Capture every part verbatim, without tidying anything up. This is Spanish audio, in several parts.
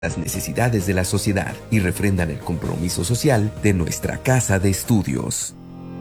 las necesidades de la sociedad y refrendan el compromiso social de nuestra casa de estudios.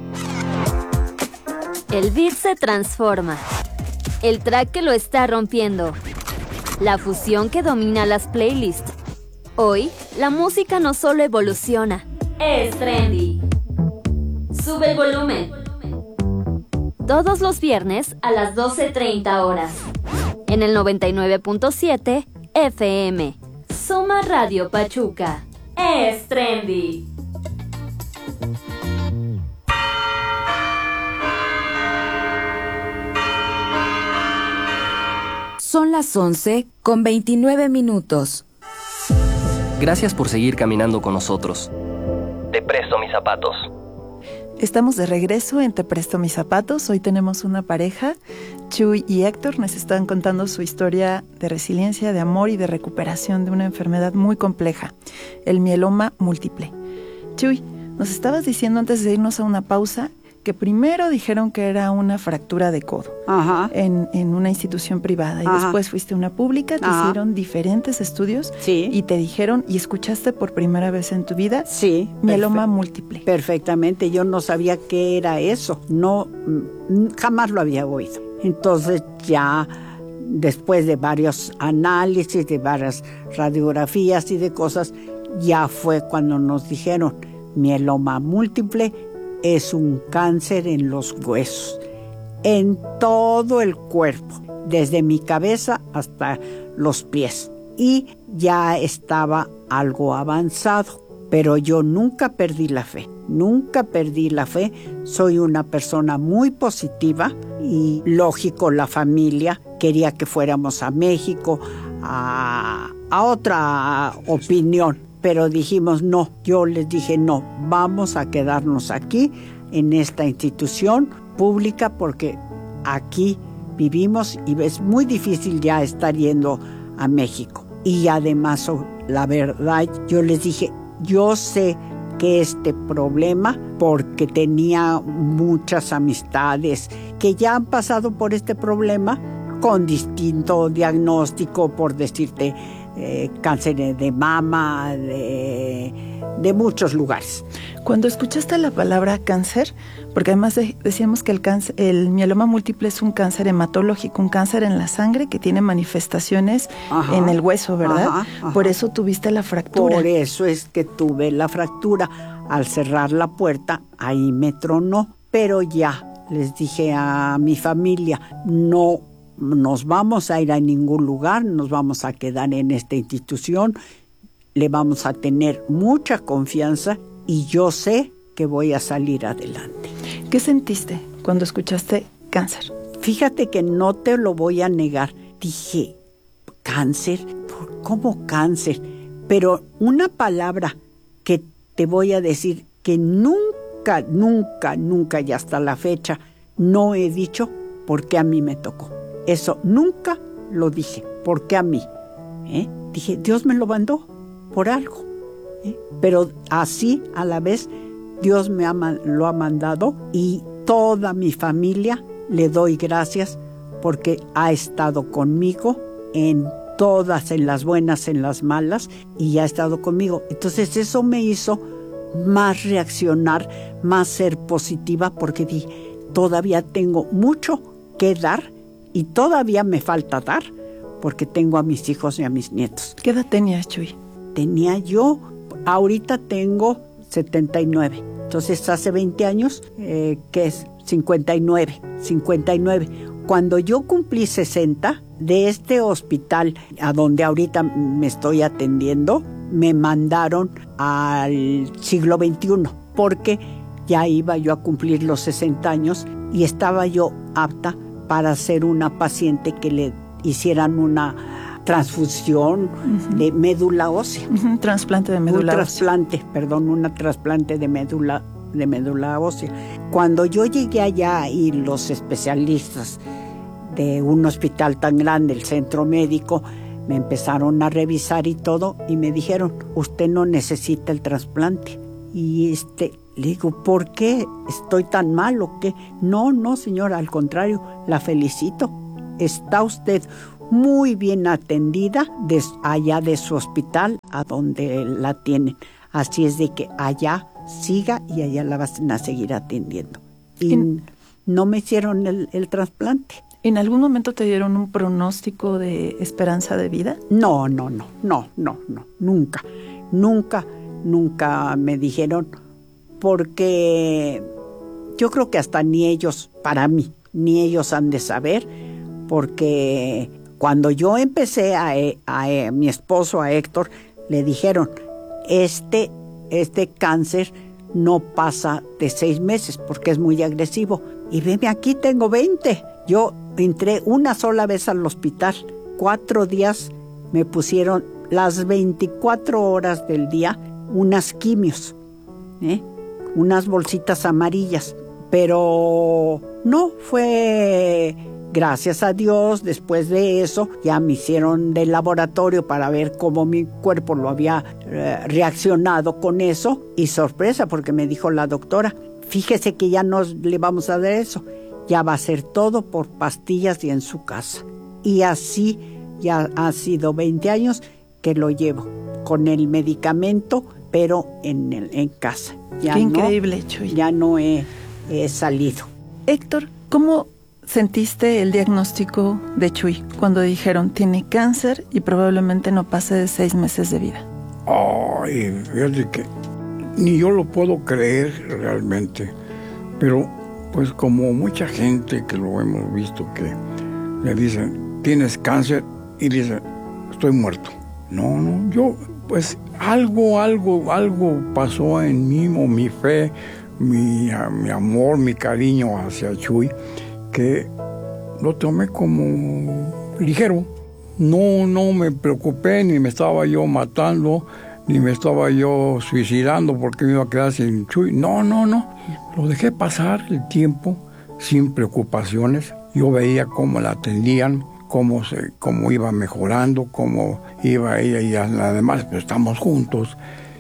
El beat se transforma. El track que lo está rompiendo. La fusión que domina las playlists. Hoy, la música no solo evoluciona, es trendy. Sube el volumen. Todos los viernes a las doce treinta horas. En el noventa y nueve punto siete F M. Soma Radio Pachuca. Es trendy. Son las once con veintinueve minutos. Gracias por seguir caminando con nosotros. Te presto mis zapatos. Estamos de regreso en Te Presto Mis Zapatos. Hoy tenemos una pareja. Chuy y Héctor nos están contando su historia de resiliencia, de amor y de recuperación de una enfermedad muy compleja, el mieloma múltiple. Chuy, nos estabas diciendo antes de irnos a una pausa que primero dijeron que era una fractura de codo. Ajá. En, en una institución privada y Ajá. después fuiste a una pública, te Ajá. hicieron diferentes estudios sí. y te dijeron y escuchaste por primera vez en tu vida sí, mieloma perfe- múltiple. Perfectamente, yo no sabía qué era eso, no, jamás lo había oído. Entonces ya después de varios análisis, de varias radiografías y de cosas, ya fue cuando nos dijeron mieloma múltiple. Es un cáncer en los huesos, en todo el cuerpo, desde mi cabeza hasta los pies. Y ya estaba algo avanzado, pero yo nunca perdí la fe, nunca perdí la fe. Soy una persona muy positiva y lógico, la familia quería que fuéramos a México, a, a otra opinión. Pero dijimos no, yo les dije no, vamos a quedarnos aquí en esta institución pública porque aquí vivimos y es muy difícil ya estar yendo a México. Y además, la verdad, yo les dije, yo sé que este problema, porque tenía muchas amistades que ya han pasado por este problema con distinto diagnóstico, por decirte, Eh, cáncer de mama, de, de muchos lugares. Cuando escuchaste la palabra cáncer, porque además de, decíamos que el, cáncer, el mieloma múltiple es un cáncer hematológico, un cáncer en la sangre que tiene manifestaciones ajá, en el hueso, ¿verdad? Ajá, ajá. Por eso tuviste la fractura. Por eso es que tuve la fractura. Al cerrar la puerta, ahí me tronó, pero ya les dije a mi familia, no nos vamos a ir a ningún lugar, nos vamos a quedar en esta institución, le vamos a tener mucha confianza y yo sé que voy a salir adelante. ¿Qué sentiste cuando escuchaste cáncer? Fíjate que no te lo voy a negar. Dije, ¿cáncer? ¿Cómo cáncer? Pero una palabra que te voy a decir que nunca, nunca, nunca y hasta la fecha no he dicho porque a mí me tocó. Eso nunca lo dije. ¿Por qué a mí? ¿Eh? Dije, Dios me lo mandó por algo. ¿Eh? Pero así, a la vez, Dios me ha, lo ha mandado y toda mi familia le doy gracias porque ha estado conmigo en todas, en las buenas, en las malas, y ha estado conmigo. Entonces eso me hizo más reaccionar, más ser positiva, porque dije, todavía tengo mucho que dar y todavía me falta dar, porque tengo a mis hijos y a mis nietos. ¿Qué edad tenías, Chuy? Tenía yo, ahorita tengo setenta y nueve. Entonces hace veinte años, eh, ¿qué es? cincuenta y nueve. cincuenta y nueve. Cuando yo cumplí sesenta, de este hospital a donde ahorita me estoy atendiendo, me mandaron al siglo veintiuno, porque ya iba yo a cumplir los sesenta años y estaba yo apta para ser una paciente que le hicieran una transfusión uh-huh. de médula ósea. Uh-huh. Trasplante de médula un ósea. trasplante, perdón, una trasplante de médula, de médula ósea. Cuando yo llegué allá y los especialistas de un hospital tan grande, el centro médico, me empezaron a revisar y todo, y me dijeron, usted no necesita el trasplante. Y este, le digo, ¿por qué? ¿Estoy tan mal o qué? No, no, señora, al contrario, la felicito. Está usted muy bien atendida de allá de su hospital a donde la tienen. Así es de que allá siga y allá la van a seguir atendiendo. Y en, no me hicieron el, el trasplante. ¿En algún momento te dieron un pronóstico de esperanza de vida? No, no, no, no, no, no, nunca, nunca, nunca me dijeron, porque yo creo que hasta ni ellos, para mí, ni ellos han de saber, porque cuando yo empecé a, a, a mi esposo, a Héctor, le dijeron, este, este cáncer no pasa de seis meses porque es muy agresivo. Y veme aquí, tengo veinte. Yo entré una sola vez al hospital. Cuatro días me pusieron las veinticuatro horas del día unas quimios, ¿eh? unas bolsitas amarillas. Pero no, fue gracias a Dios. Después de eso ya me hicieron del laboratorio para ver cómo mi cuerpo lo había eh, reaccionado con eso. Y sorpresa, porque me dijo la doctora, fíjese que ya no le vamos a dar eso. Ya va a ser todo por pastillas y en su casa. Y así ya ha sido veinte años que lo llevo con el medicamento, pero en, el, en casa. Ya Qué no, increíble, Chuy. Ya no he, he salido. Héctor, ¿cómo sentiste el diagnóstico de Chuy cuando dijeron tiene cáncer y probablemente no pase de seis meses de vida? Ay, fíjate que ni yo lo puedo creer realmente, pero pues como mucha gente que lo hemos visto que le dicen, tienes cáncer, y dicen, estoy muerto. No, no, yo, pues algo, algo, algo pasó en mí, o mi fe, mi, mi amor, mi cariño hacia Chuy, que lo tomé como ligero. No, no me preocupé, ni me estaba yo matando, ni me estaba yo suicidando porque me iba a quedar sin Chuy. No, no, no. Lo dejé pasar el tiempo sin preocupaciones. Yo veía cómo la atendían, cómo, se, cómo iba mejorando, cómo iba ella y además pues, estamos juntos.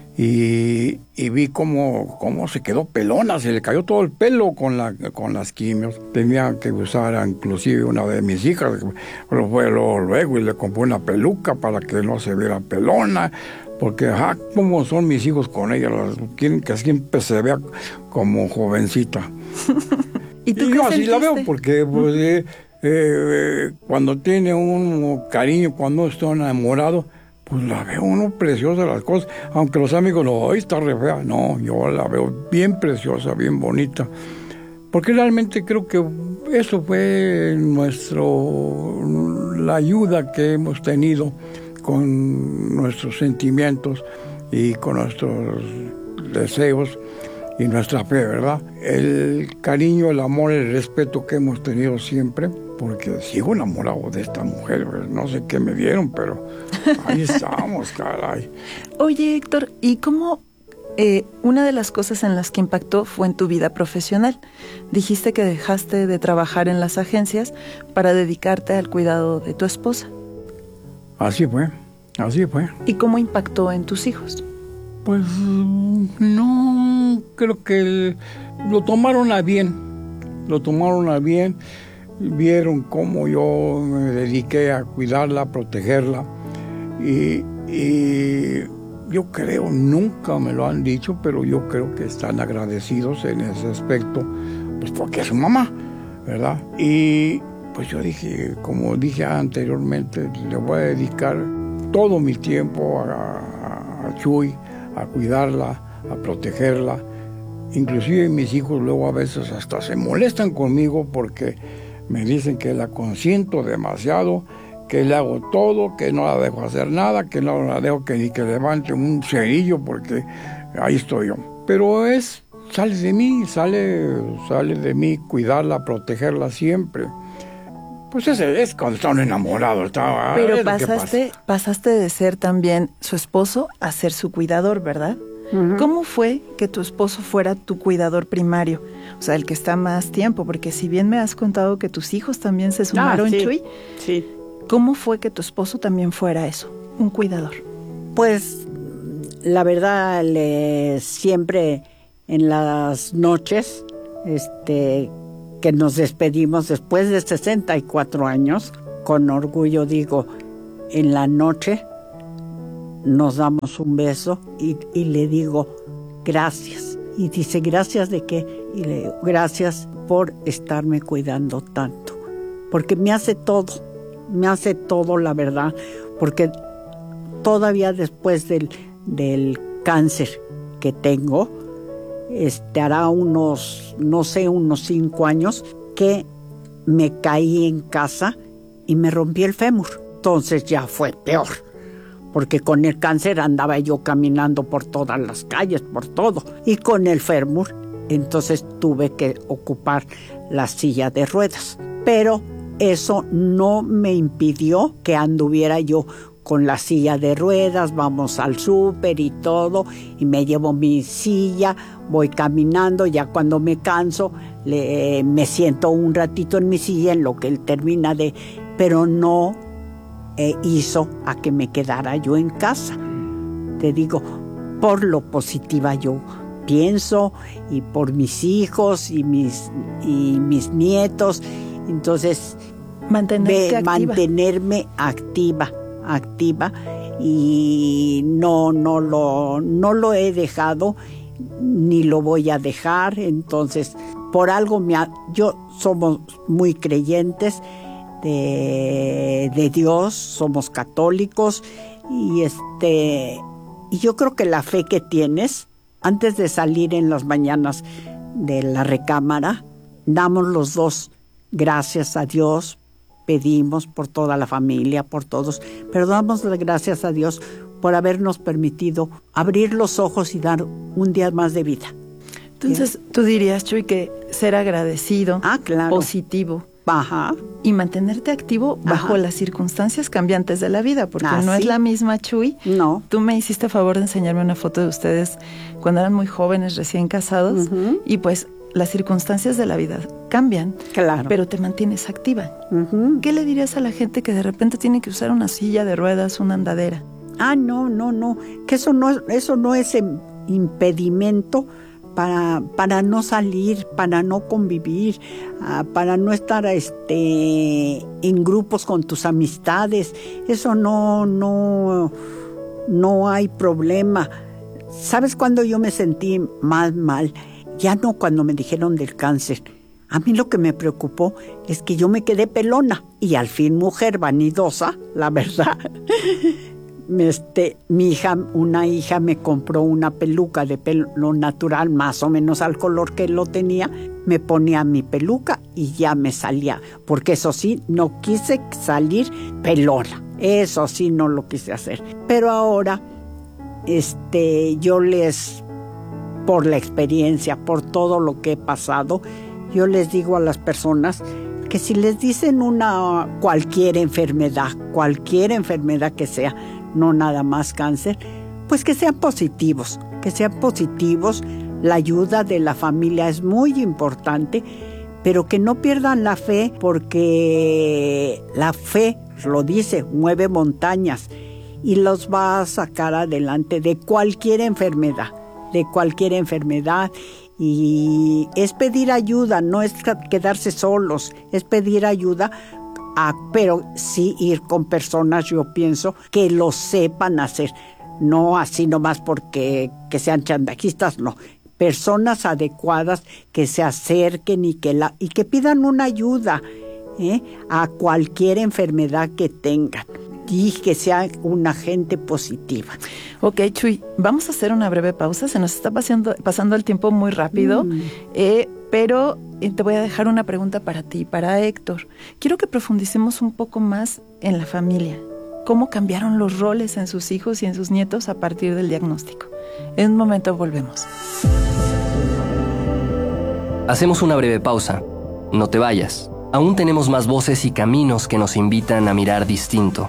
Y, y vi cómo, cómo se quedó pelona, se le cayó todo el pelo con, la, con las quimios. Tenía que usar inclusive una de mis hijas, lo fue luego, luego y le compré una peluca para que no se viera pelona. Porque, ajá, como son mis hijos con ella, quieren que siempre se vea como jovencita. ¿Y tú y qué yo así sentiste? la veo, porque pues, eh, eh, cuando tiene un cariño, cuando está enamorado, pues la veo uno preciosa las cosas. Aunque los amigos, no, está re fea. No, yo la veo bien preciosa, bien bonita. Porque realmente creo que eso fue nuestro, la ayuda que hemos tenido con nuestros sentimientos y con nuestros deseos y nuestra fe, ¿verdad? El cariño, el amor, el respeto que hemos tenido siempre, porque sigo enamorado de esta mujer, no sé qué me dieron, pero ahí estamos, caray. Oye, Héctor, ¿y cómo eh, una de las cosas en las que impactó fue en tu vida profesional? Dijiste que dejaste de trabajar en las agencias para dedicarte al cuidado de tu esposa. Así fue, así fue. ¿Y cómo impactó en tus hijos? Pues no, creo que el, lo tomaron a bien, lo tomaron a bien, vieron cómo yo me dediqué a cuidarla, a protegerla, y, y yo creo, nunca me lo han dicho, pero yo creo que están agradecidos en ese aspecto, pues porque es su mamá, ¿verdad? Y pues yo dije, como dije anteriormente, le voy a dedicar todo mi tiempo a, a, a Chuy, a cuidarla, a protegerla. Inclusive mis hijos luego a veces hasta se molestan conmigo porque me dicen que la consiento demasiado, que le hago todo, que no la dejo hacer nada, que no la dejo que ni que levante un cerillo porque ahí estoy yo. Pero es, sale de mí, sale, sale de mí cuidarla, protegerla siempre. Pues ese es cuando están enamorados. Está, Pero pasaste, pasaste de ser también su esposo a ser su cuidador, ¿verdad? Uh-huh. ¿Cómo fue que tu esposo fuera tu cuidador primario? O sea, el que está más tiempo, porque si bien me has contado que tus hijos también se sumaron, ah, sí, Chuy, sí. ¿Cómo fue que tu esposo también fuera eso, un cuidador? Pues la verdad, le, siempre en las noches, este... que nos despedimos después de sesenta y cuatro años, con orgullo digo, en la noche nos damos un beso y, y le digo, gracias. Y dice, ¿gracias de qué? Y le digo, gracias por estarme cuidando tanto. Porque me hace todo, me hace todo, la verdad. Porque todavía después del, del cáncer que tengo, este, hará unos, no sé, unos cinco años que me caí en casa y me rompí el fémur. Entonces ya fue peor, porque con el cáncer andaba yo caminando por todas las calles, por todo. Y con el fémur, entonces tuve que ocupar la silla de ruedas. Pero eso no me impidió que anduviera yo con la silla de ruedas, vamos al súper y todo, y me llevo mi silla, voy caminando, ya cuando me canso, le, me siento un ratito en mi silla en lo que él termina de... Pero no eh, hizo a que me quedara yo en casa. Te digo, por lo positiva yo pienso, y por mis hijos y mis, y mis nietos, entonces... Mantenerte activa. Mantenerme activa. activa y no no lo no lo he dejado ni lo voy a dejar. Entonces por algo me ha, yo somos muy creyentes de, de Dios, somos católicos y este y yo creo que la fe que tienes antes de salir en las mañanas de la recámara damos los dos gracias a Dios. Pedimos por toda la familia, por todos, pero damos las gracias a Dios por habernos permitido abrir los ojos y dar un día más de vida. Entonces, ¿sí? Tú dirías, Chuy, que ser agradecido, ah, claro. positivo, Ajá. y mantenerte activo bajo Ajá. las circunstancias cambiantes de la vida, porque ah, no ¿sí? es la misma, Chuy. No. Tú me hiciste favor de enseñarme una foto de ustedes cuando eran muy jóvenes, recién casados, uh-huh. y pues las circunstancias de la vida cambian, claro. pero te mantienes activa. Uh-huh. ¿Qué le dirías a la gente que de repente tiene que usar una silla de ruedas, una andadera? Ah, no, no, no, que eso no, eso no es impedimento para, para no salir, para no convivir, uh, para no estar este, en grupos con tus amistades. Eso no, no, no hay problema. ¿Sabes cuándo yo me sentí más mal? Ya no cuando me dijeron del cáncer. A mí lo que me preocupó es que yo me quedé pelona. Y al fin mujer vanidosa, la verdad. Este, mi hija, una hija me compró una peluca de pelo natural, más o menos al color que lo tenía. Me ponía mi peluca y ya me salía. Porque eso sí, no quise salir pelona. Eso sí, no lo quise hacer. Pero ahora, este, yo les... por la experiencia, por todo lo que he pasado, yo les digo a las personas que si les dicen una cualquier enfermedad, cualquier enfermedad que sea, no nada más cáncer, pues que sean positivos, que sean positivos. La ayuda de la familia es muy importante, pero que no pierdan la fe, porque la fe, lo dice, mueve montañas y los va a sacar adelante de cualquier enfermedad. de cualquier enfermedad, y es pedir ayuda, no es quedarse solos, es pedir ayuda, a, pero sí ir con personas, yo pienso, que lo sepan hacer, no así nomás porque que sean chantajistas, no, personas adecuadas que se acerquen y que, la, y que pidan una ayuda ¿eh? a cualquier enfermedad que tengan. Y que sea una gente positiva. Ok, Chuy, vamos a hacer una breve pausa. Se nos está pasando, pasando el tiempo muy rápido, mm. eh, pero eh, te voy a dejar una pregunta para ti, para Héctor. Quiero que profundicemos un poco más en la familia. ¿Cómo cambiaron los roles en sus hijos y en sus nietos a partir del diagnóstico? En un momento volvemos. Hacemos una breve pausa. No te vayas. Aún tenemos más voces y caminos que nos invitan a mirar distinto.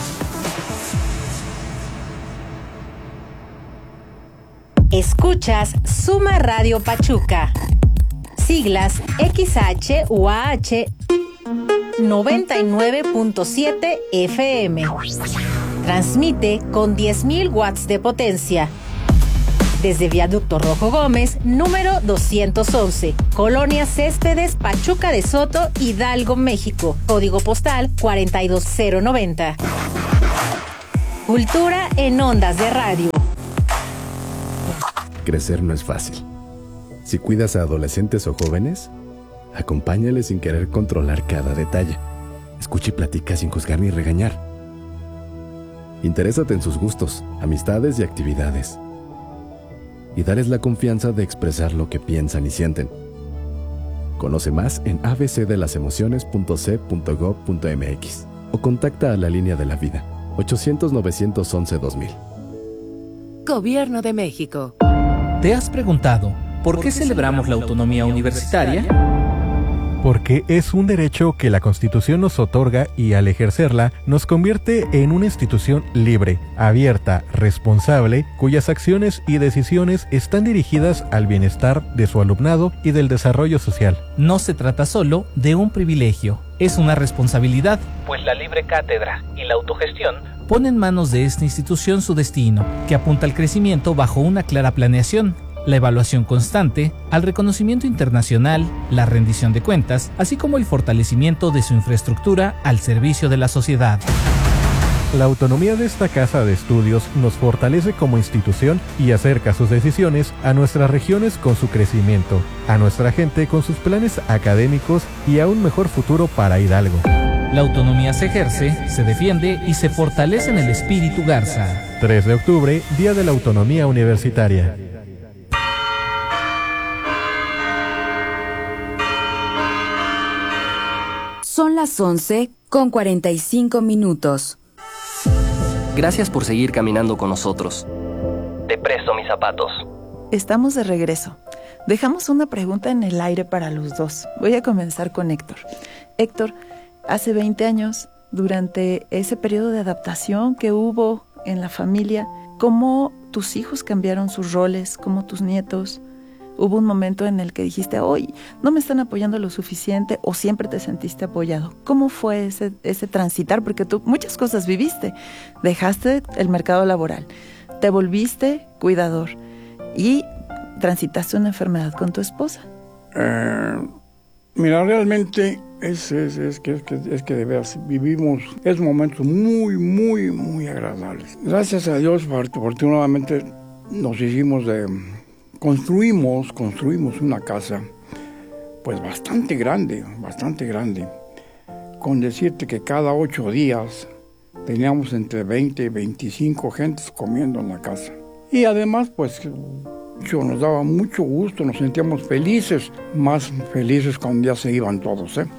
Escuchas Suma Radio Pachuca. Siglas X H U A H noventa y nueve punto siete F M. Transmite con diez mil watts de potencia. Desde Viaducto Rojo Gómez, número doscientos once, Colonia Céspedes, Pachuca de Soto, Hidalgo, México. Código postal cuarenta y dos cero noventa. Cultura en ondas de radio. Crecer no es fácil. Si cuidas a adolescentes o jóvenes, acompáñales sin querer controlar cada detalle. Escucha y platica sin juzgar ni regañar. Interésate en sus gustos, amistades y actividades. Y darles la confianza de expresar lo que piensan y sienten. Conoce más en a b c de las emociones punto c punto gob punto m x o contacta a la línea de la vida ochocientos, novecientos once, dos mil. Gobierno de México. ¿Te has preguntado por qué celebramos la autonomía universitaria? Porque es un derecho que la Constitución nos otorga y al ejercerla nos convierte en una institución libre, abierta, responsable, cuyas acciones y decisiones están dirigidas al bienestar de su alumnado y del desarrollo social. No se trata solo de un privilegio, es una responsabilidad, pues la libre cátedra y la autogestión pone en manos de esta institución su destino, que apunta al crecimiento bajo una clara planeación, la evaluación constante, al reconocimiento internacional, la rendición de cuentas, así como el fortalecimiento de su infraestructura al servicio de la sociedad. La autonomía de esta casa de estudios nos fortalece como institución y acerca sus decisiones a nuestras regiones con su crecimiento, a nuestra gente con sus planes académicos y a un mejor futuro para Hidalgo. La autonomía se ejerce, se defiende y se fortalece en el espíritu Garza. tres de octubre, Día de la Autonomía Universitaria. Son las once con cuarenta y cinco minutos. Gracias por seguir caminando con nosotros. Te presto mis zapatos. Estamos de regreso. Dejamos una pregunta en el aire para los dos. Voy a comenzar con Héctor. Héctor, hace veinte años, durante ese periodo de adaptación que hubo en la familia, ¿cómo tus hijos cambiaron sus roles? ¿Cómo tus nietos? ¿Hubo un momento en el que dijiste, hoy no me están apoyando lo suficiente o siempre te sentiste apoyado? ¿Cómo fue ese, ese transitar? Porque tú muchas cosas viviste. Dejaste el mercado laboral, te volviste cuidador y transitaste una enfermedad con tu esposa. Eh, mira, realmente es, es, es, que, es, que, es que de veras vivimos es momentos muy, muy, muy agradables. Gracias a Dios, afortunadamente nos hicimos de... Construimos, construimos una casa, pues bastante grande, bastante grande. Con decirte que cada ocho días teníamos entre veinte y veinticinco gentes comiendo en la casa. Y además, pues, yo, nos daba mucho gusto, nos sentíamos felices, más felices cuando ya se iban todos, ¿eh?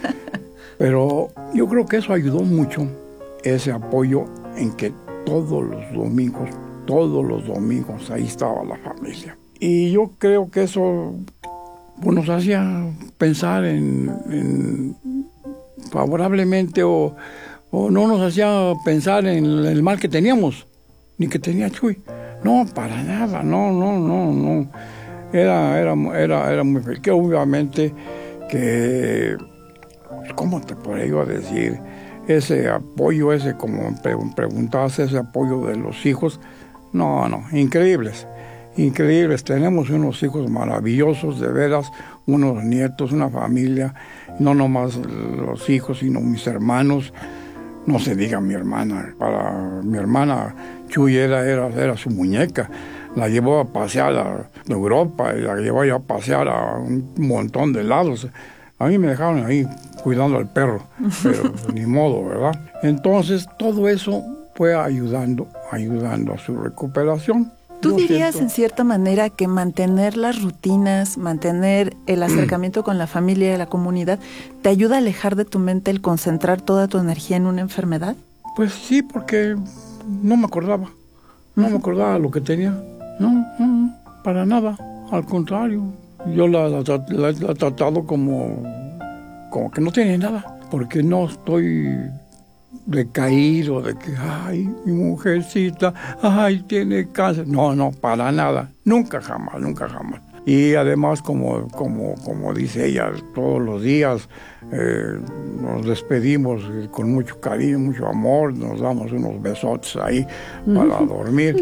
Pero yo creo que eso ayudó mucho, ese apoyo en que todos los domingos, todos los domingos ahí estaba la familia. Y yo creo que eso pues, nos hacía pensar en, en favorablemente o, o no nos hacía pensar en el mal que teníamos, ni que tenía Chuy. No, para nada, no, no, no, no. Era, era, era, era muy feliz. Que obviamente que, ¿cómo te podría decir? Ese apoyo, ese como preguntabas, ese apoyo de los hijos, no, no, increíbles. Increíbles, tenemos unos hijos maravillosos, de veras, unos nietos, una familia, no nomás los hijos, sino mis hermanos, no se diga mi hermana, para mi hermana Chuy era, era, era su muñeca, la llevó a pasear a Europa y la llevó a pasear a un montón de lados, a mí me dejaron ahí cuidando al perro, pero ni modo, ¿verdad? Entonces todo eso fue ayudando, ayudando a su recuperación. ¿Tú Yo dirías siento... en cierta manera que mantener las rutinas, mantener el acercamiento con la familia y la comunidad, te ayuda a alejar de tu mente el concentrar toda tu energía en una enfermedad? Pues sí, porque no me acordaba, no uh-huh. me acordaba lo que tenía, no, no, no, para nada, al contrario, yo la, la, la, la he tratado como, como que no tiene nada, porque no estoy... decaído, de que, ay, mi mujercita, ay, tiene cáncer. No, no, para nada. Nunca jamás, nunca jamás. Y además, como, como, como dice ella, todos los días eh, nos despedimos con mucho cariño, mucho amor, nos damos unos besotes ahí uh-huh. para dormir.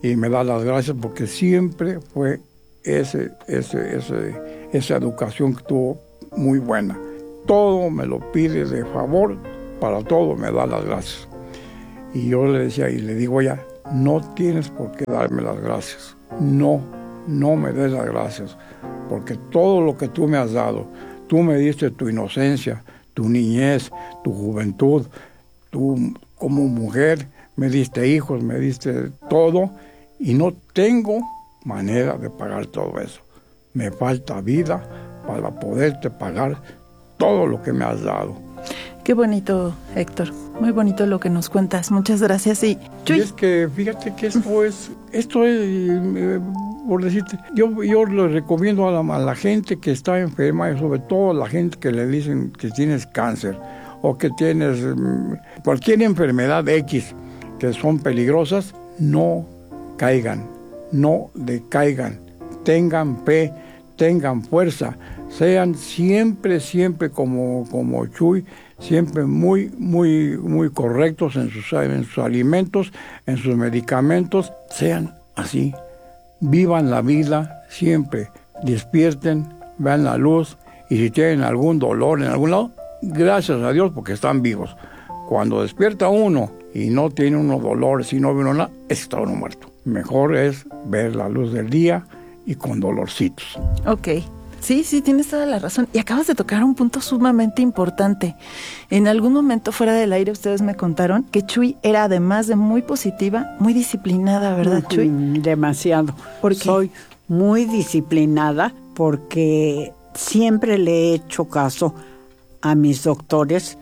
y me da las gracias porque siempre fue ese, ese, ese, esa educación que tuvo muy buena. Todo me lo pide de favor, para todo me da las gracias. Y yo le decía, y le digo ya, no tienes por qué darme las gracias. No, no me des las gracias, porque todo lo que tú me has dado, tú me diste tu inocencia, tu niñez, tu juventud, tú como mujer me diste hijos, me diste todo, y no tengo manera de pagar todo eso. Me falta vida para poderte pagar todo lo que me has dado. Qué bonito, Héctor. Muy bonito lo que nos cuentas. Muchas gracias. Y, y es que fíjate que esto es, esto es, eh, por decirte, yo, yo le recomiendo a la, a la gente que está enferma, y sobre todo a la gente que le dicen que tienes cáncer o que tienes eh, cualquier enfermedad X que son peligrosas, no caigan, no decaigan, tengan fe, tengan fuerza, sean siempre, siempre como, como Chuy, siempre muy, muy, muy correctos en sus, en sus alimentos, en sus medicamentos, sean así, vivan la vida siempre, despierten, vean la luz, y si tienen algún dolor en algún lado, gracias a Dios porque están vivos. Cuando despierta uno y no tiene unos dolores y no ve nada, está uno muerto. Mejor es ver la luz del día y con dolorcitos. Ok. Sí, sí, tienes toda la razón. Y acabas de tocar un punto sumamente importante. En algún momento fuera del aire ustedes me contaron que Chuy era, además de muy positiva, muy disciplinada, ¿verdad, uh-huh. Chuy? Demasiado. ¿Por qué? Soy muy disciplinada porque siempre le he hecho caso a mis doctores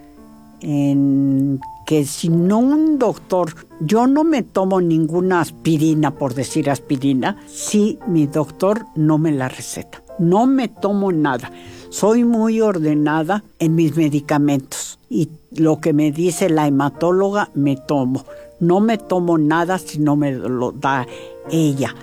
en que si no un doctor, yo no me tomo ninguna aspirina, por decir aspirina, si mi doctor no me la receta. No me tomo nada. Soy muy ordenada en mis medicamentos y lo que me dice la hematóloga me tomo. No me tomo nada si no me lo da ella.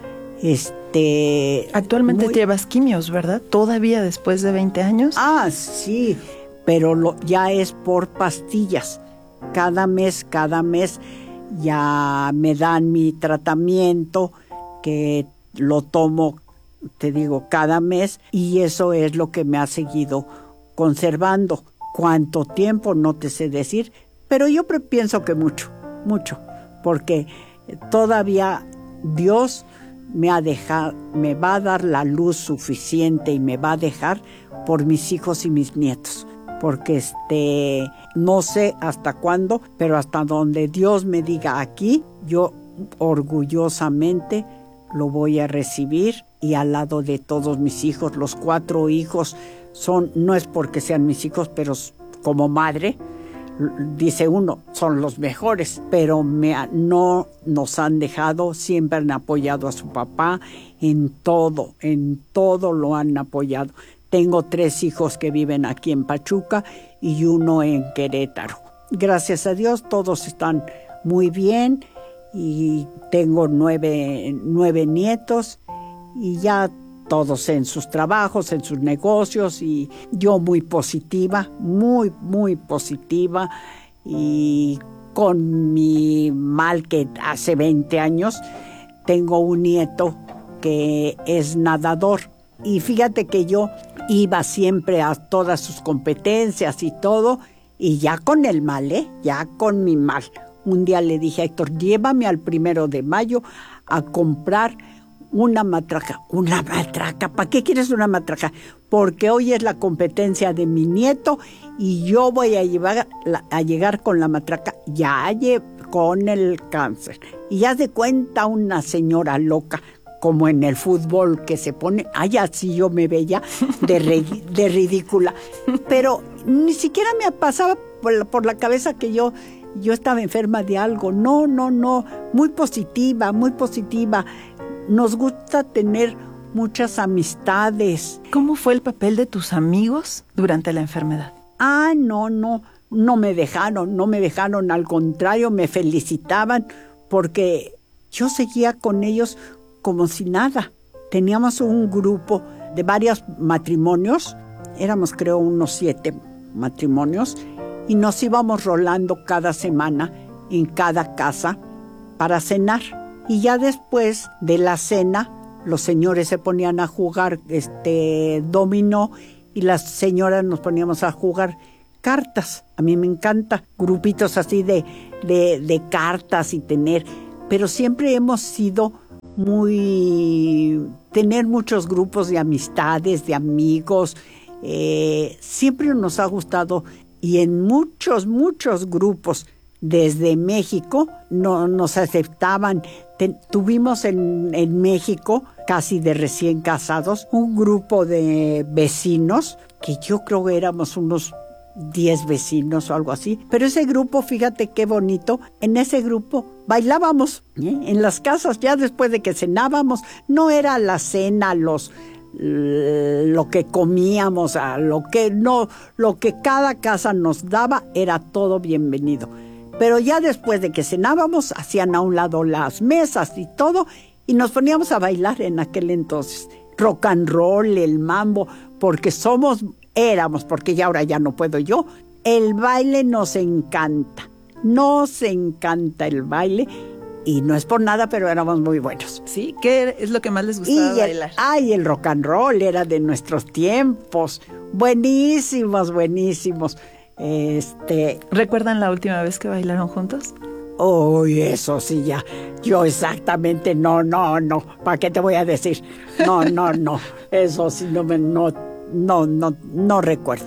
Este, Actualmente muy... llevas quimios, ¿verdad? ¿Todavía después de veinte años? Ah, sí, pero lo, ya es por pastillas. Cada mes, cada mes ya me dan mi tratamiento, que lo tomo, te digo, cada mes, y eso es lo que me ha seguido conservando. ¿Cuánto tiempo? No te sé decir, pero yo pienso que mucho, mucho, porque todavía Dios me ha dejado, me va a dar la luz suficiente y me va a dejar por mis hijos y mis nietos. Porque este, no sé hasta cuándo, pero hasta donde Dios me diga aquí, yo orgullosamente lo voy a recibir, y al lado de todos mis hijos, los cuatro hijos son, no es porque sean mis hijos, pero como madre, dice uno, son los mejores, pero me, no nos han dejado, siempre han apoyado a su papá en todo, en todo lo han apoyado. Tengo tres hijos que viven aquí en Pachuca y uno en Querétaro. Gracias a Dios todos están muy bien y tengo nueve, nueve nietos y ya todos en sus trabajos, en sus negocios, y yo muy positiva, muy, muy positiva, y con mi mal que hace veinte años tengo un nieto que es nadador. Y fíjate que yo iba siempre a todas sus competencias y todo, y ya con el mal, ¿eh? Ya con mi mal. Un día le dije a Héctor, llévame al primero de mayo a comprar una matraca. ¿Una matraca? ¿Para qué quieres una matraca? Porque hoy es la competencia de mi nieto y yo voy a, llevar la, a llegar con la matraca ya con el cáncer. Y haz de cuenta una señora loca, como en el fútbol que se pone, ay, así yo me veía de, re, de ridícula, pero ni siquiera me pasaba por la, por la cabeza que yo, yo estaba enferma de algo. No, no, no, muy positiva, muy positiva. Nos gusta tener muchas amistades. ¿Cómo fue el papel de tus amigos durante la enfermedad? Ah, no, no, no me dejaron, no me dejaron, al contrario, me felicitaban, porque yo seguía con ellos como si nada. Teníamos un grupo de varios matrimonios, éramos creo unos siete matrimonios, y nos íbamos rolando cada semana en cada casa para cenar. Y ya después de la cena, los señores se ponían a jugar este dominó y las señoras nos poníamos a jugar cartas. A mí me encanta grupitos así de, de, de cartas y tener, pero siempre hemos sido muy, tener muchos grupos de amistades, de amigos, eh, siempre nos ha gustado y en muchos, muchos grupos desde México no, nos aceptaban. Ten, tuvimos en, en México, casi de recién casados, un grupo de vecinos, que yo creo que éramos unos diez vecinos o algo así. Pero ese grupo, fíjate qué bonito, en ese grupo bailábamos, ¿eh? En las casas, ya después de que cenábamos, no era la cena, los lo que comíamos, a lo que no, lo que cada casa nos daba era todo bienvenido. Pero ya después de que cenábamos, hacían a un lado las mesas y todo, y nos poníamos a bailar en aquel entonces. Rock and roll, el mambo, porque somos, éramos, porque ya ahora ya no puedo yo. El baile nos encanta, nos encanta el baile, y no es por nada, pero éramos muy buenos. ¿Sí? ¿Qué es lo que más les gustaba y el, bailar? Ay, el rock and roll era de nuestros tiempos. Buenísimos, buenísimos. Este, ¿Recuerdan la última vez que bailaron juntos? Oh, eso sí, ya. Yo exactamente, no, no, no. ¿Para qué te voy a decir? No, no, no. Eso sí, no me, no, no, no, no recuerdo.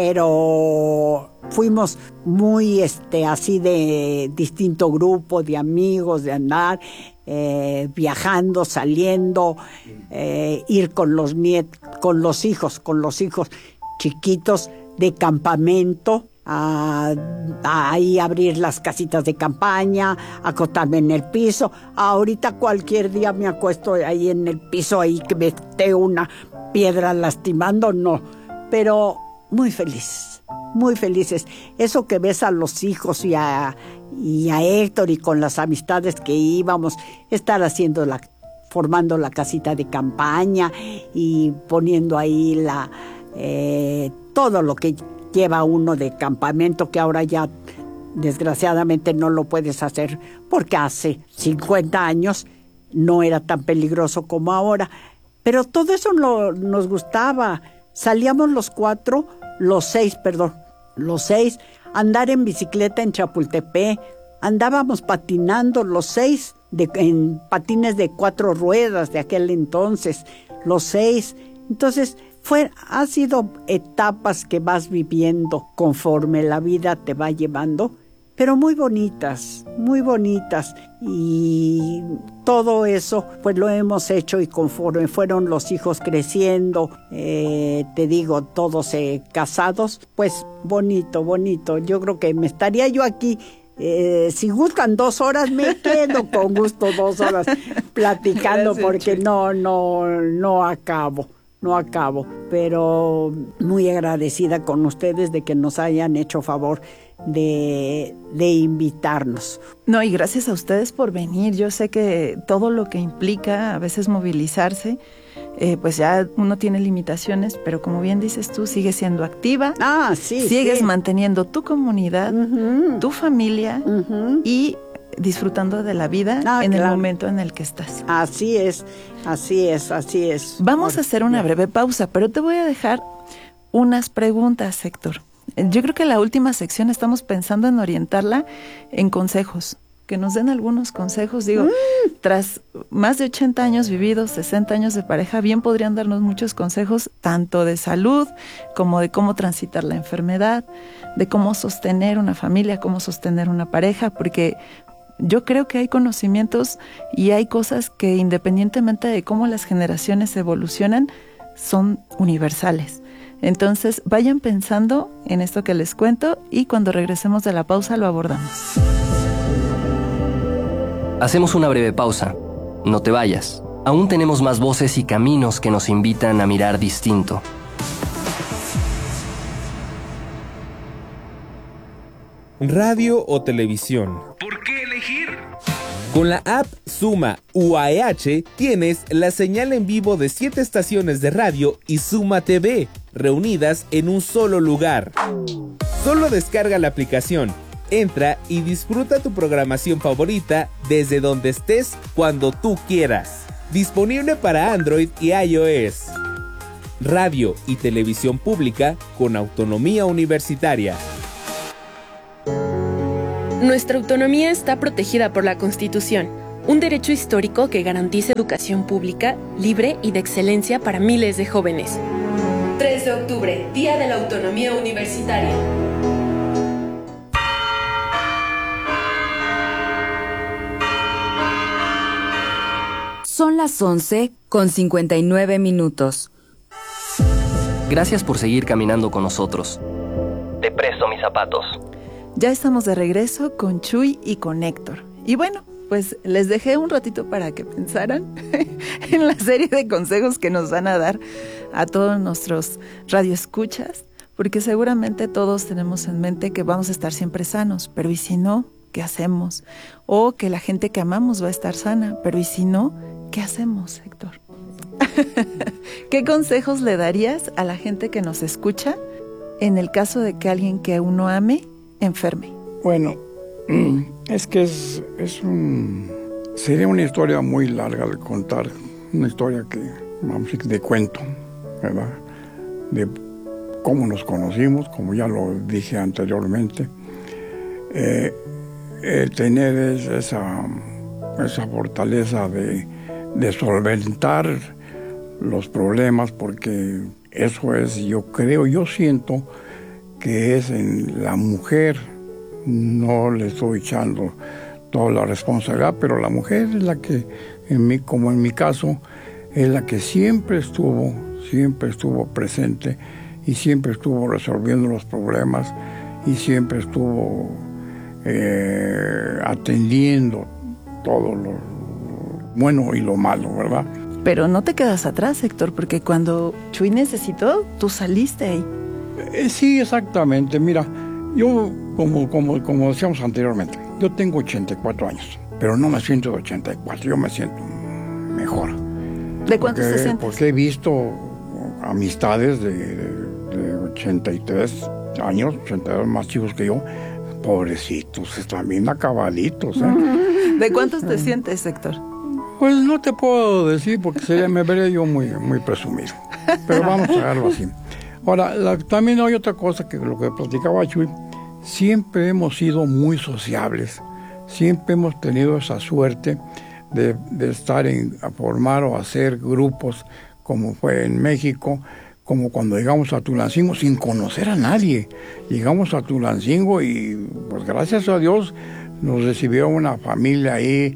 Pero fuimos muy, este, así de distinto grupo de amigos, de andar, eh, viajando, saliendo, eh, ir con los nietos, con los hijos, con los hijos chiquitos, de campamento, a, a ahí abrir las casitas de campaña, acostarme en el piso. Ahorita cualquier día me acuesto ahí en el piso, ahí que me esté una piedra lastimando, no. Pero muy felices, muy felices. Eso que ves a los hijos y a, y a Héctor y con las amistades que íbamos, estar haciendo la, formando la casita de campaña y poniendo ahí la... Eh, todo lo que lleva uno de campamento, que ahora ya desgraciadamente no lo puedes hacer porque hace cincuenta años no era tan peligroso como ahora, pero todo eso lo, nos gustaba. Salíamos los cuatro, los seis, perdón, los seis, andar en bicicleta en Chapultepec, andábamos patinando los seis de, en patines de cuatro ruedas de aquel entonces, los seis. Entonces Fue, ha sido etapas que vas viviendo conforme la vida te va llevando, pero muy bonitas, muy bonitas. Y todo eso pues lo hemos hecho y conforme fueron los hijos creciendo, eh, te digo, todos eh, casados, pues bonito, bonito. Yo creo que me estaría yo aquí, eh, si gustan dos horas, me quedo con gusto dos horas platicando. Gracias, porque Chuy. no, no, no acabo. No acabo, pero muy agradecida con ustedes de que nos hayan hecho favor de, de invitarnos. No, y gracias a ustedes por venir. Yo sé que todo lo que implica a veces movilizarse, eh, pues ya uno tiene limitaciones, pero como bien dices tú, sigues siendo activa. Ah, sí. Sigues sí. manteniendo tu comunidad, uh-huh. tu familia uh-huh. y disfrutando de la vida ah, en claro. el momento en el que estás. Así es, así es, así es. Vamos Por... a hacer una breve pausa, pero te voy a dejar unas preguntas, Héctor. Yo creo que la última sección estamos pensando en orientarla en consejos, que nos den algunos consejos. Digo, mm. tras más de ochenta años vividos, sesenta años de pareja, bien podrían darnos muchos consejos, tanto de salud como de cómo transitar la enfermedad, de cómo sostener una familia, cómo sostener una pareja, porque yo creo que hay conocimientos y hay cosas que, independientemente de cómo las generaciones evolucionan, son universales. Entonces, vayan pensando en esto que les cuento y cuando regresemos de la pausa lo abordamos. Hacemos una breve pausa. No te vayas. Aún tenemos más voces y caminos que nos invitan a mirar distinto. Radio o televisión. ¿Por qué elegir? Con la app Suma U A E H tienes la señal en vivo de siete estaciones de radio y Suma T V, reunidas en un solo lugar. Solo descarga la aplicación, Entra y disfruta tu programación favorita desde donde estés, cuando tú quieras. Disponible para Android y iOS. Radio y televisión pública con autonomía universitaria. Nuestra autonomía está protegida por la Constitución, un derecho histórico que garantiza educación pública, libre y de excelencia para miles de jóvenes. tres de octubre, Día de la Autonomía Universitaria. Son las once con cincuenta y nueve minutos. Gracias por seguir caminando con nosotros. Te presto mis zapatos. Ya estamos de regreso con Chuy y con Héctor. Y bueno, pues les dejé un ratito para que pensaran en la serie de consejos que nos van a dar a todos nuestros radioescuchas, porque seguramente todos tenemos en mente que vamos a estar siempre sanos, pero ¿y si no? ¿Qué hacemos? O que la gente que amamos va a estar sana, pero ¿y si no? ¿Qué hacemos, Héctor? ¿Qué consejos le darías a la gente que nos escucha en el caso de que alguien que uno ame enferme? Bueno, es que es, es un... sería una historia muy larga de contar, una historia que, vamos a decir, de cuento, ¿verdad? De cómo nos conocimos, como ya lo dije anteriormente. Eh, el tener es, esa, esa fortaleza de, de solventar los problemas, porque eso es, yo creo, yo siento que es en la mujer, no le estoy echando toda la responsabilidad, pero la mujer es la que, en mí, como en mi caso, es la que siempre estuvo, siempre estuvo presente y siempre estuvo resolviendo los problemas y siempre estuvo eh, atendiendo todo lo bueno y lo malo, ¿verdad? Pero no te quedas atrás, Héctor, porque cuando Chuy necesitó, tú saliste ahí. Eh, sí, exactamente. Mira, yo, como, como, como decíamos anteriormente, yo tengo ochenta y cuatro años, pero no me siento de ochenta y cuatro, yo me siento mejor. ¿De cuántos porque, te sientes? Porque he visto amistades de, de, de ochenta y tres años, ochenta y dos más chicos que yo, pobrecitos, están bien acabaditos, ¿eh? ¿De cuántos te sientes, Héctor? Pues no te puedo decir porque sería, me veré yo muy, muy presumido, pero vamos a dejarlo así. Ahora, la, también hay otra cosa que lo que platicaba Chuy, siempre hemos sido muy sociables, siempre hemos tenido esa suerte de, de estar en, a formar o hacer grupos, como fue en México, como cuando llegamos a Tulancingo sin conocer a nadie. Llegamos a Tulancingo y pues gracias a Dios nos recibió una familia ahí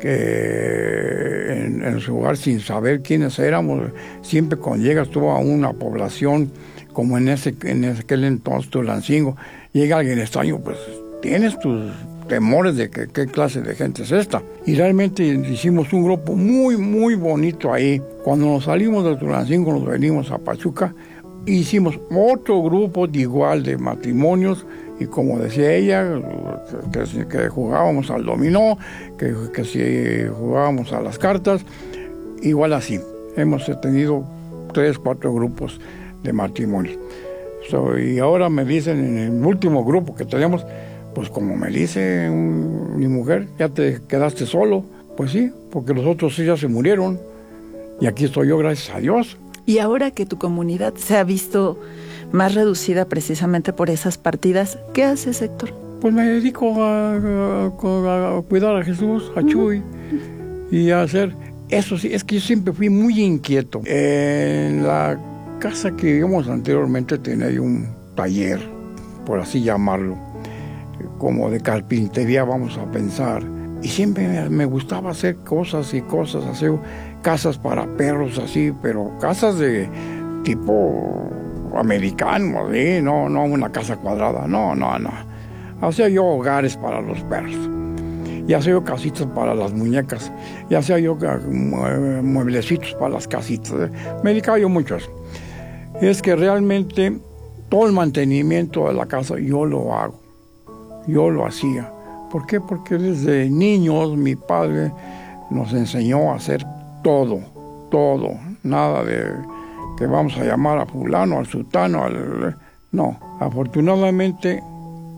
que en, en su hogar sin saber quiénes éramos. Siempre cuando llegas tú a una población como en ese en aquel entonces Tulancingo, llega alguien extraño, pues tienes tus temores de que qué clase de gente es esta. Y realmente hicimos un grupo muy, muy bonito ahí. Cuando nos salimos de Tulancingo, nos venimos a Pachuca, hicimos otro grupo de igual de matrimonios, y como decía ella, que, que jugábamos al dominó, que, que si jugábamos a las cartas, igual así. Hemos tenido tres, cuatro grupos de matrimonios. So, y ahora me dicen en el último grupo que tenemos, pues como me dice un, mi mujer, ya te quedaste solo. Pues sí, porque los otros sí ya se murieron. Y aquí estoy yo, gracias a Dios. Y ahora que tu comunidad se ha visto más reducida precisamente por esas partidas, ¿qué haces, Héctor? Pues me dedico a, a, a cuidar a Jesús, a Chuy, y a hacer... Eso sí, es que yo siempre fui muy inquieto. En la casa que vivimos anteriormente tenía un taller, por así llamarlo, como de carpintería, vamos a pensar. Y siempre me, me gustaba hacer cosas y cosas, hacer casas para perros así, pero casas de tipo americano, ¿sí? no, no una casa cuadrada, no, no, no. Hacía yo hogares para los perros, y hacía yo casitas para las muñecas, y hacía yo mueblecitos para las casitas. Me dedicaba yo mucho a eso. Es que realmente todo el mantenimiento de la casa yo lo hago, yo lo hacía. ¿Por qué? Porque desde niños mi padre nos enseñó a hacer todo, todo, nada de que vamos a llamar a fulano, al sultano, al... no. Afortunadamente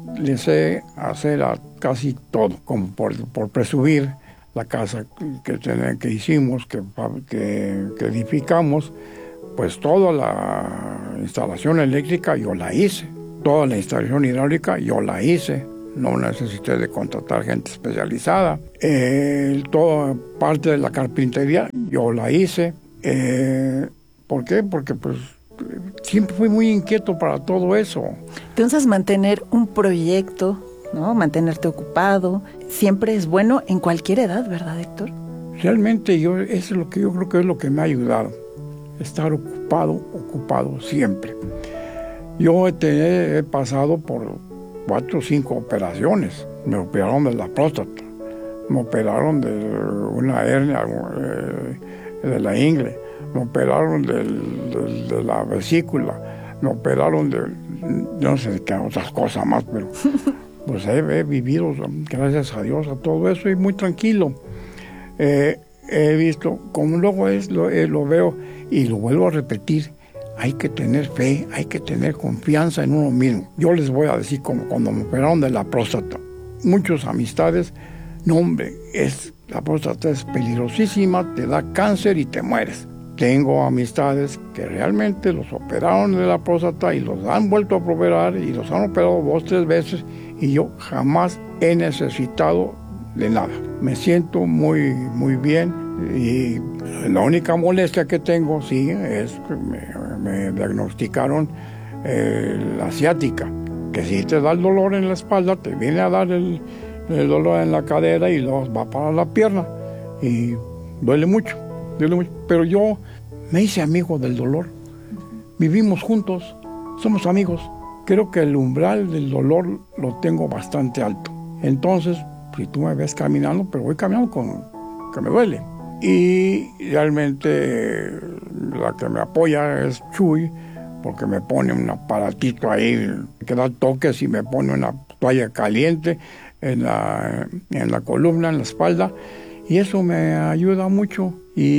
le sé hacer a casi todo, como por, por presumir la casa que, que hicimos, que, que, que edificamos, pues toda la instalación eléctrica yo la hice, toda la instalación hidráulica yo la hice, no necesité de contratar gente especializada, eh, toda parte de la carpintería yo la hice. Eh, ¿Por qué? Porque pues siempre fui muy inquieto para todo eso. Entonces mantener un proyecto, ¿no? Mantenerte ocupado, siempre es bueno en cualquier edad, ¿verdad, Héctor? Realmente yo, eso es lo que yo creo que es lo que me ha ayudado, estar ocupado, ocupado siempre. Yo he, he pasado por cuatro o cinco operaciones. Me operaron de la próstata, me operaron de una hernia eh, de la ingle, me operaron del, del, de la vesícula, me operaron de, no sé qué otras cosas más, pero pues he, he vivido, gracias a Dios, a todo eso y muy tranquilo. Eh, he visto, como luego es, lo, eh, lo veo y lo vuelvo a repetir, hay que tener fe, hay que tener confianza en uno mismo. Yo les voy a decir, como cuando me operaron de la próstata, muchas amistades, no hombre, es, la próstata es peligrosísima, te da cáncer y te mueres. Tengo amistades que realmente los operaron de la próstata y los han vuelto a operar y los han operado dos, tres veces y yo jamás he necesitado de nada. Me siento muy, muy bien y la única molestia que tengo, sí, es que me, me diagnosticaron eh, la ciática, que si te da el dolor en la espalda, te viene a dar el, el dolor en la cadera y luego va para la pierna y duele mucho. Pero yo me hice amigo del dolor, vivimos juntos, somos amigos. Creo que el umbral del dolor lo tengo bastante alto. Entonces, si tú me ves caminando, pero voy caminando con que me duele. Y realmente la que me apoya es Chuy, porque me pone un aparatito ahí que da toques y me pone una toalla caliente en la, en la columna, en la espalda. Y eso me ayuda mucho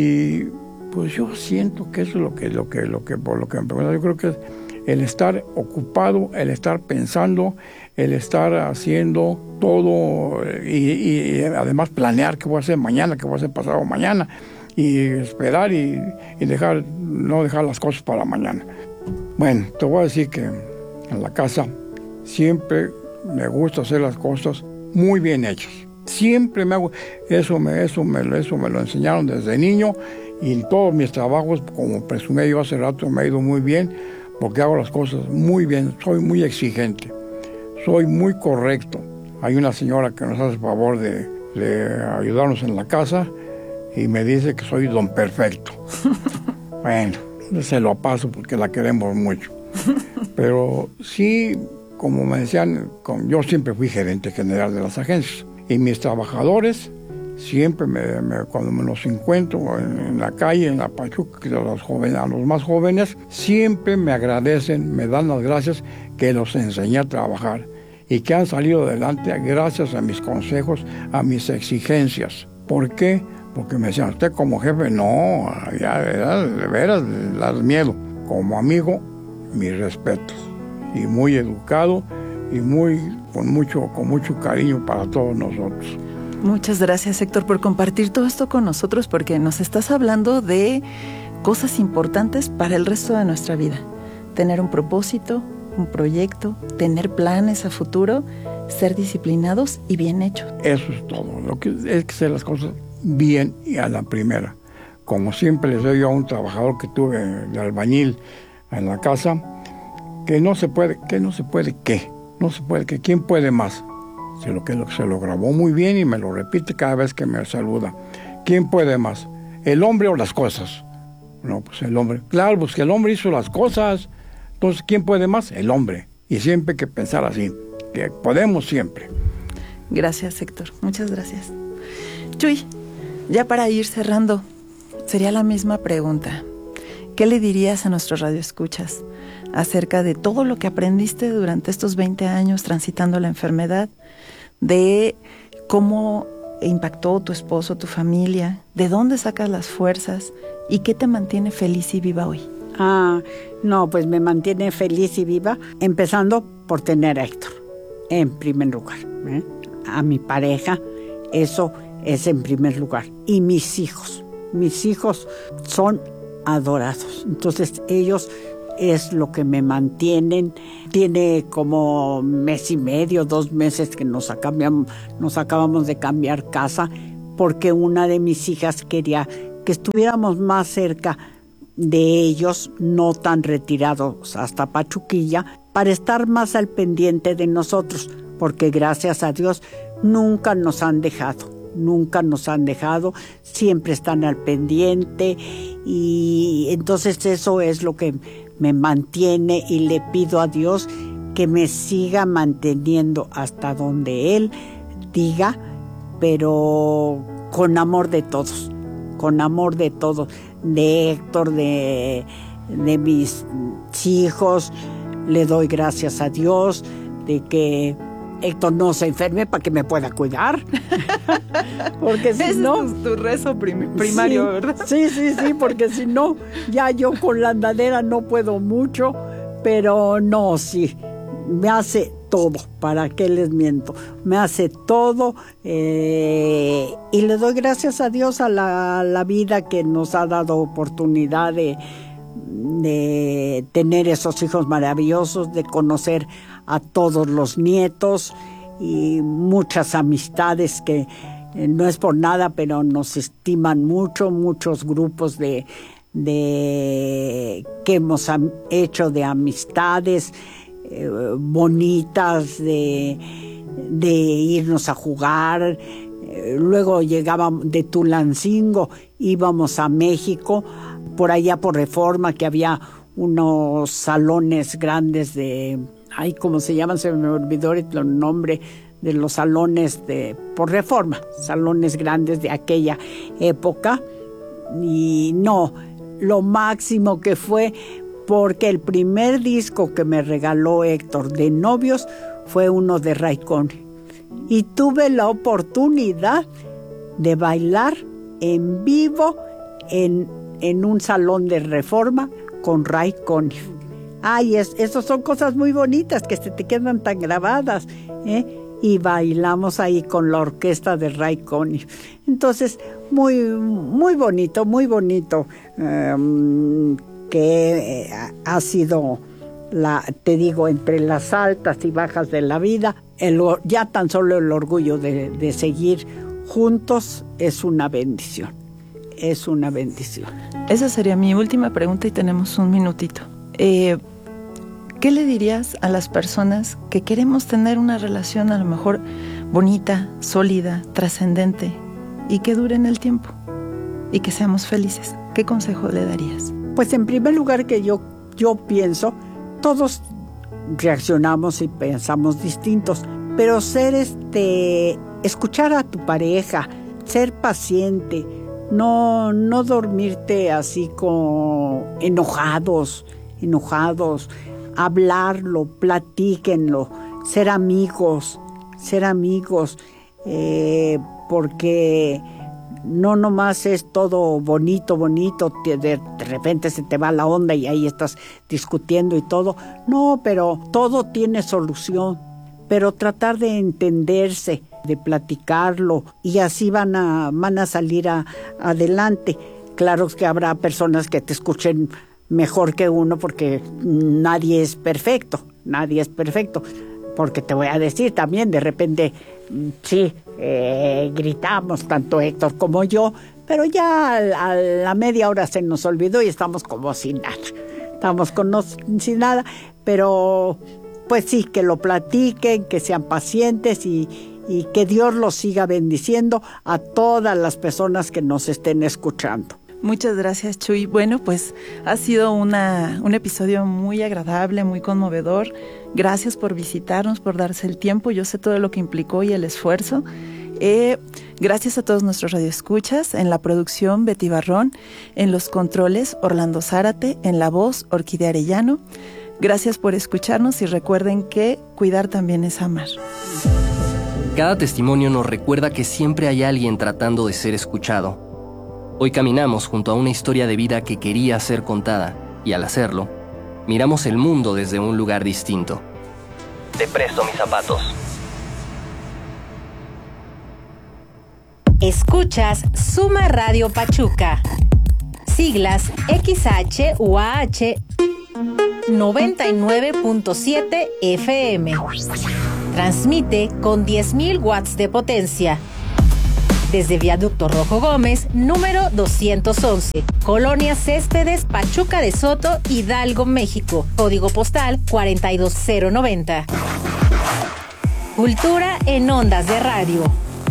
y pues yo siento que eso es lo que, lo que, lo que, por lo que me pregunta, yo creo que es el estar ocupado, el estar pensando, el estar haciendo todo y, y, y además planear qué voy a hacer mañana, qué voy a hacer pasado mañana y esperar y, y dejar, no dejar las cosas para mañana. Bueno, te voy a decir que en la casa siempre me gusta hacer las cosas muy bien hechas. Siempre me hago, eso me, eso, me, eso me lo enseñaron desde niño y en todos mis trabajos, como presumí yo hace rato, me ha ido muy bien porque hago las cosas muy bien, soy muy exigente, soy muy correcto. Hay una señora que nos hace el favor de, de ayudarnos en la casa y me dice que soy don perfecto. Bueno, se lo paso porque la queremos mucho. Pero sí, como me decían, yo siempre fui gerente general de las agencias. Y mis trabajadores, siempre me, me, cuando me los encuentro en, en la calle, en la Pachuca, a los, jóvenes, a los más jóvenes, siempre me agradecen, me dan las gracias que los enseñé a trabajar y que han salido adelante gracias a mis consejos, a mis exigencias. ¿Por qué? Porque me decían, usted como jefe, no, ya de veras, le das miedo. Como amigo, mis respetos. Y muy educado y muy con mucho, con mucho cariño para todos nosotros. Muchas gracias, Héctor, por compartir todo esto con nosotros, porque nos estás hablando de cosas importantes para el resto de nuestra vida. Tener un propósito, un proyecto, tener planes a futuro, ser disciplinados y bien hechos. Eso es todo. Lo que es que hacer las cosas bien y a la primera. Como siempre les doy yo a un trabajador que tuve de albañil en la casa, que no se puede, que no se puede, ¿qué? No se puede, que quién puede más. Se lo, que lo, se lo grabó muy bien y me lo repite cada vez que me saluda. ¿Quién puede más? ¿El hombre o las cosas? No, pues el hombre. Claro, pues que el hombre hizo las cosas. Entonces, ¿quién puede más? El hombre. Y siempre hay que pensar así, que podemos siempre. Gracias, Héctor. Muchas gracias. Chuy, ya para ir cerrando, sería la misma pregunta. ¿Qué le dirías a nuestros radioescuchas acerca de todo lo que aprendiste durante estos veinte años transitando la enfermedad, de cómo impactó tu esposo, tu familia, de dónde sacas las fuerzas y qué te mantiene feliz y viva hoy? Ah, no, pues me mantiene feliz y viva, empezando por tener a Héctor. en primer lugar, ¿eh? A mi pareja, eso es en primer lugar. Y mis hijos, mis hijos son adorados. Entonces ellos es lo que me mantienen. Tiene como mes y medio, dos meses que nos acabamos, nos acabamos de cambiar casa porque una de mis hijas quería que estuviéramos más cerca de ellos, no tan retirados hasta Pachuquilla, para estar más al pendiente de nosotros, porque gracias a Dios nunca nos han dejado, nunca nos han dejado, siempre están al pendiente y entonces eso es lo que me mantiene y le pido a Dios que me siga manteniendo hasta donde Él diga, pero con amor de todos, con amor de todos, de Héctor, de, de mis hijos. Le doy gracias a Dios de que Héctor no se enferme para que me pueda cuidar. Porque si no... Es tu rezo prim- primario, sí, ¿verdad? Sí, sí, sí, porque si no, ya yo con la andadera no puedo mucho, pero no, sí, me hace todo, ¿para qué les miento? Me hace todo eh, y le doy gracias a Dios a la, la vida que nos ha dado oportunidad de... de tener esos hijos maravillosos, de conocer a todos los nietos y muchas amistades que eh, no es por nada, pero nos estiman mucho, muchos grupos de, de que hemos am- hecho de amistades eh, bonitas, de, de irnos a jugar. Eh, luego llegábamos de Tulancingo, íbamos a México, por allá por Reforma, que había unos salones grandes de, ay, ¿cómo se llaman? Se me olvidó el nombre de los salones de, por Reforma, salones grandes de aquella época. Y no, lo máximo que fue, porque el primer disco que me regaló Héctor de novios fue uno de Ray Conniff. Y tuve la oportunidad de bailar en vivo en en un salón de Reforma con Ray Conniff. Ay, es, eso son cosas muy bonitas que se te quedan tan grabadas, ¿eh? Y bailamos ahí con la orquesta de Ray Conniff. Entonces, muy, muy bonito, muy bonito, um, que eh, ha sido, la, te digo, entre las altas y bajas de la vida, el, ya tan solo el orgullo de, de seguir juntos es una bendición. Es una bendición. Esa sería mi última pregunta y tenemos un minutito. Eh, ¿Qué le dirías a las personas que queremos tener una relación a lo mejor bonita, sólida, trascendente y que dure en el tiempo y que seamos felices? ¿Qué consejo le darías? Pues en primer lugar que yo, yo pienso, todos reaccionamos y pensamos distintos, pero ser este, escuchar a tu pareja, ser paciente, No, no dormirte así con enojados, enojados, hablarlo, platíquenlo, ser amigos, ser amigos, eh, porque no nomás es todo bonito, bonito, de, de repente se te va la onda y ahí estás discutiendo y todo. No, pero todo tiene solución, pero tratar de entenderse, de platicarlo y así van a, van a salir a, adelante. Claro que habrá personas que te escuchen mejor que uno porque nadie es perfecto, nadie es perfecto. Porque te voy a decir también, de repente, sí, eh, gritamos tanto Héctor como yo, pero ya a, a la media hora se nos olvidó y estamos como sin nada. Estamos con nos, sin nada, pero pues sí, que lo platiquen, que sean pacientes y y que Dios los siga bendiciendo a todas las personas que nos estén escuchando. Muchas gracias, Chuy. Bueno, pues ha sido una, un episodio muy agradable, muy conmovedor. Gracias por visitarnos, por darse el tiempo. Yo sé todo lo que implicó y el esfuerzo. Eh, gracias a todos nuestros radioescuchas. En la producción, Betty Barrón. En los controles, Orlando Zárate. En la voz, Orquídea Arellano. Gracias por escucharnos y recuerden que cuidar también es amar. Cada testimonio nos recuerda que siempre hay alguien tratando de ser escuchado. Hoy caminamos junto a una historia de vida que quería ser contada, y al hacerlo, miramos el mundo desde un lugar distinto. Te presto mis zapatos. Escuchas Suma Radio Pachuca. Siglas X H U A H noventa y nueve punto siete F M. Transmite con diez mil watts de potencia. Desde Viaducto Rojo Gómez, número doscientos once, Colonia Céspedes, Pachuca de Soto, Hidalgo, México. Código postal cuarenta y dos cero noventa. Cultura en ondas de radio.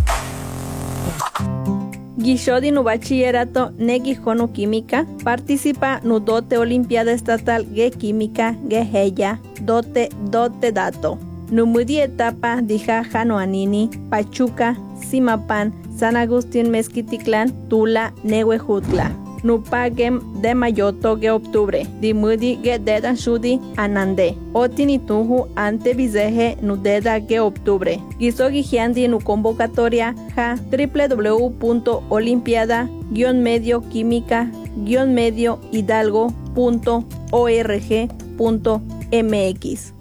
Guishodi nu bachillerato negi jonu química participa nu dote olimpiada estatal ge química ge heya dote dote dato. Nu mudi etapa dija jano anini Pachuca, Simapan, San Agustín Mezquiticlán, Tula, Nehuejutla. Nu pagem de mayoto ge octubre, di mudi ge dedan shudi anande. Otini tuju ante bizeje nu deda ge octubre. Giso gijiandi nu convocatoria ja w w w punto olimpiada guion medio química guion medio hidalgo punto org punto mx.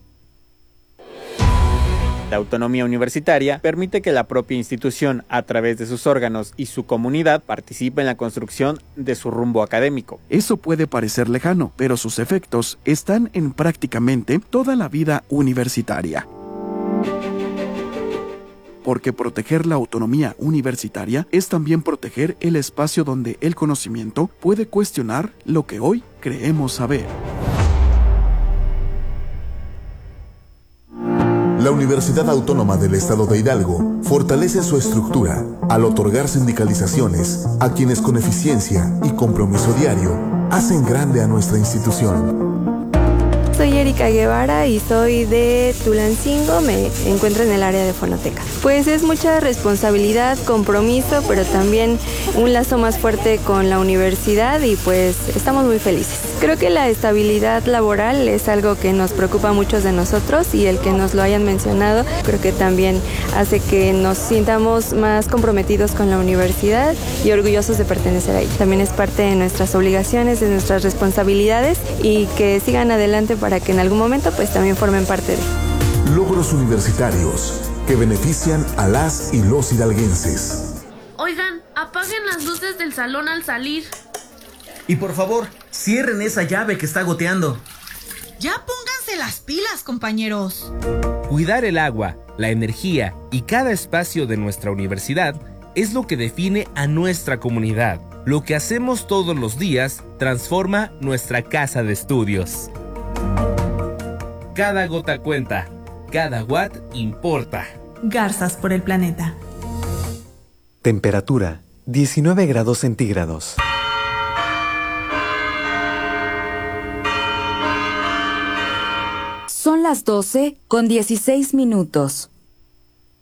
La autonomía universitaria permite que la propia institución, a través de sus órganos y su comunidad, participe en la construcción de su rumbo académico. Eso puede parecer lejano, pero sus efectos están en prácticamente toda la vida universitaria. Porque proteger la autonomía universitaria es también proteger el espacio donde el conocimiento puede cuestionar lo que hoy creemos saber. La Universidad Autónoma del Estado de Hidalgo fortalece su estructura al otorgar sindicalizaciones a quienes con eficiencia y compromiso diario hacen grande a nuestra institución. Soy Erika Guevara y soy de Tulancingo, me encuentro en el área de fonoteca. Pues es mucha responsabilidad, compromiso, pero también un lazo más fuerte con la universidad y pues estamos muy felices. Creo que la estabilidad laboral es algo que nos preocupa a muchos de nosotros y el que nos lo hayan mencionado creo que también hace que nos sintamos más comprometidos con la universidad y orgullosos de pertenecer ahí. También es parte de nuestras obligaciones, de nuestras responsabilidades y que sigan adelante para que en algún momento pues también formen parte de. Logros universitarios que benefician a las y los hidalguenses. Oigan, apaguen las luces del salón al salir. Y por favor, cierren esa llave que está goteando. Ya pónganse las pilas, compañeros. Cuidar el agua, la energía y cada espacio de nuestra universidad es lo que define a nuestra comunidad. Lo que hacemos todos los días transforma nuestra casa de estudios. Cada gota cuenta, cada watt importa. Garzas por el planeta. Temperatura, diecinueve grados centígrados. Son las doce con dieciséis minutos.